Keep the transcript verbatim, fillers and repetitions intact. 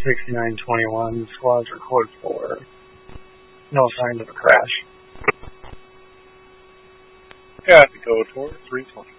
sixty-nine twenty-one, squads record for no signs of a crash. Got to go toward three twenty.